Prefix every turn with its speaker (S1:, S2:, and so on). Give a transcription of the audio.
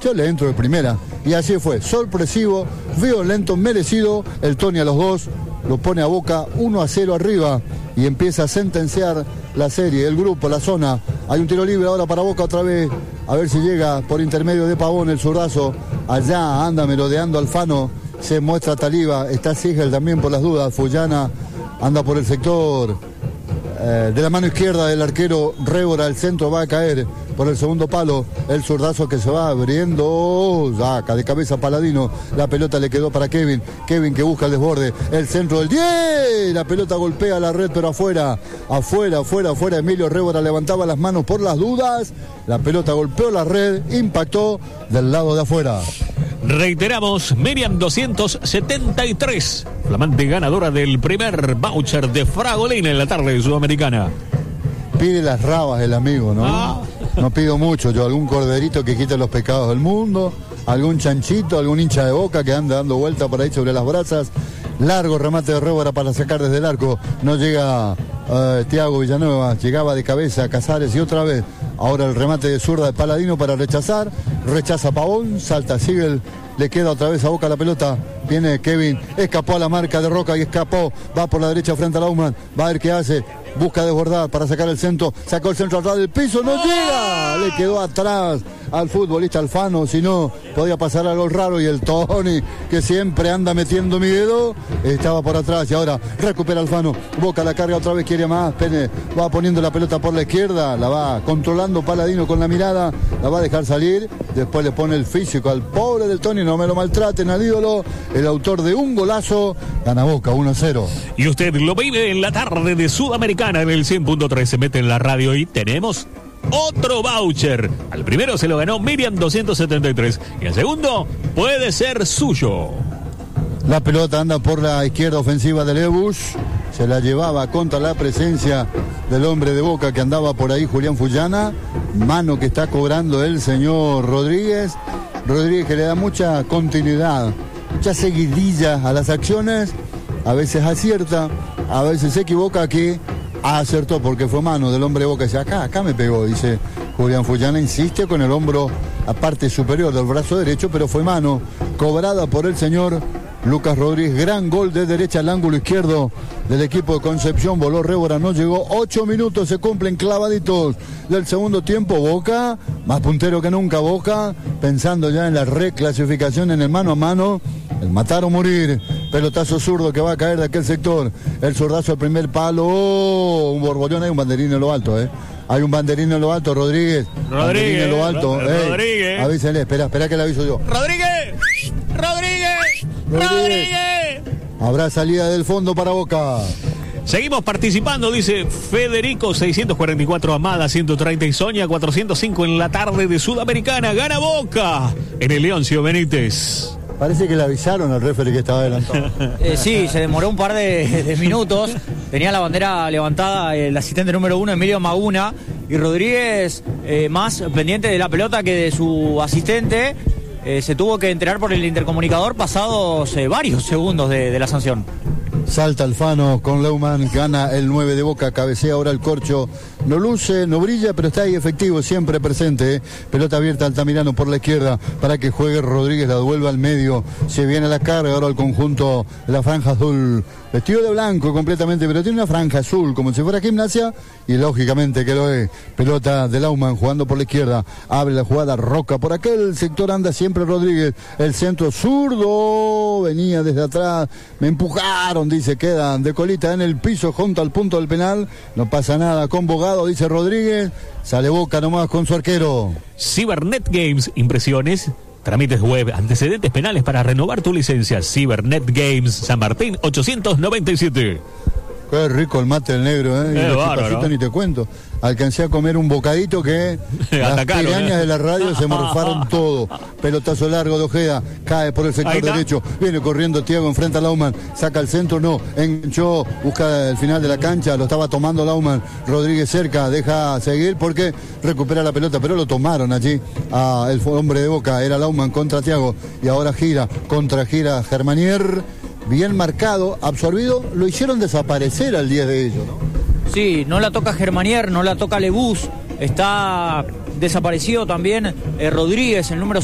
S1: yo le entro de primera. Y así fue, sorpresivo, violento, merecido. El Tony a los dos lo pone a Boca 1-0 arriba y empieza a sentenciar la serie, el grupo, la zona. Hay un tiro libre ahora para Boca otra vez, a ver si llega por intermedio de Pavón el zurdazo. Allá anda merodeando Alfano, se muestra Taliba, está Sigel también por las dudas. Fullana anda por el sector de la mano izquierda del arquero Rébora. El centro va a caer por el segundo palo, el zurdazo que se va abriendo, saca de cabeza Paladino, la pelota le quedó para Kevin que busca el desborde, el centro del 10, la pelota golpea la red pero afuera, Emilio Rébora levantaba las manos por las dudas, la pelota golpeó la red, impactó del lado de afuera.
S2: Reiteramos, Miriam 273, flamante ganadora del primer voucher de Fragolín en la tarde de Sudamericana.
S1: Pide las rabas el amigo, ¿no? No pido mucho, yo algún corderito que quite los pecados del mundo, algún chanchito, algún hincha de Boca que anda dando vuelta por ahí sobre las brasas. Largo remate de Rébora para sacar desde el arco, no llega Thiago Villanueva, llegaba de cabeza Casares y otra vez, ahora el remate de zurda de Paladino para rechazar, rechaza Pavón, salta Sigel, le queda otra vez a Boca la pelota, viene Kevin, escapó a la marca de Roca y escapó, va por la derecha frente a Laumann, va a ver qué hace, busca desbordar para sacar el centro, sacó el centro atrás del piso, no llega, le quedó atrás al futbolista Alfano, si no podía pasar algo raro, y el Tony que siempre anda metiendo miedo estaba por atrás y ahora recupera Alfano, Boca la carga otra vez, quiere más, Pene va poniendo la pelota por la izquierda, la va controlando Paladino con la mirada, la va a dejar salir, después le pone el físico al pobre del Tony, no me lo maltraten al ídolo, el autor de un golazo, gana Boca 1-0.
S2: Y usted lo vive en la tarde de Sudamericana en el 100.3, se mete en la radio y tenemos otro voucher. Al primero se lo ganó Miriam 273 y al segundo puede ser suyo.
S1: La pelota anda por la izquierda ofensiva de Lebus, se la llevaba contra la presencia del hombre de Boca que andaba por ahí, Julián Fullana, mano que está cobrando el señor Rodríguez que le da mucha continuidad, mucha seguidilla a las acciones, a veces acierta, a veces se equivoca. Aquí acertó porque fue mano del hombre de Boca, dice acá me pegó, dice Julián Fullana, insiste con el hombro, la parte superior del brazo derecho, pero fue mano cobrada por el señor Lucas Rodríguez. Gran gol de derecha al ángulo izquierdo del equipo de Concepción, voló Rébora, no llegó, 8 minutos se cumplen clavaditos del segundo tiempo. Boca, más puntero que nunca Boca, pensando ya en la reclasificación en el mano a mano, el matar o morir, pelotazo zurdo que va a caer de aquel sector, el zurdazo al primer palo, un borbollón, hay un banderín en lo alto, hay un banderín en lo alto, Rodríguez en lo alto,
S2: Rodríguez,
S1: avísale, espera que le aviso yo.
S2: Rodríguez.
S1: Habrá salida del fondo para Boca.
S2: Seguimos participando, dice Federico, 644, Amada 130 y Sonia 405 en la tarde de Sudamericana. Gana Boca en el Leoncio Benítez.
S1: Parece que le avisaron al referee que estaba adelantado.
S3: Sí, se demoró un par de minutos. Tenía la bandera levantada el asistente número 1, Emilio Maguna, y Rodríguez más pendiente de la pelota que de su asistente. Se tuvo que enterar por el intercomunicador pasados varios segundos de la sanción.
S1: Salta Alfano con Leumann, gana el 9 de Boca, cabecea ahora el corcho, no luce, no brilla, pero está ahí efectivo, siempre presente, pelota abierta Altamirano por la izquierda, para que juegue Rodríguez, la devuelve al medio, se viene la carga ahora al conjunto de la franja azul, vestido de blanco completamente, pero tiene una franja azul, como si fuera Gimnasia, y lógicamente que lo es, pelota de Leumann jugando por la izquierda, abre la jugada Roca, por aquel sector anda siempre Rodríguez, el centro zurdo, venía desde atrás, me empujaron, dice, quedan de colita en el piso junto al punto del penal, no pasa nada con Bogado, dice Rodríguez, sale Boca nomás con su arquero.
S2: Cibernet Games, impresiones, trámites web, antecedentes penales para renovar tu licencia. Cibernet Games, San Martín 897.
S1: Qué rico el mate del negro, y los chupacitos ni te cuento. Alcancé a comer un bocadito que las pirañas de la radio se morfaron todo. Pelotazo largo de Ojeda, cae por el sector derecho, viene corriendo Thiago, enfrenta a Leumann, saca el centro, no, enganchó, busca el final de la cancha, lo estaba tomando Leumann, Rodríguez cerca, deja seguir porque recupera la pelota, pero lo tomaron allí a el hombre de Boca, era Leumann contra Thiago, y ahora gira Germanier, bien marcado, absorbido, lo hicieron desaparecer al 10 de ellos, ¿no?
S3: Sí, no la toca Germanier, no la toca Lebus, está desaparecido también Rodríguez, el número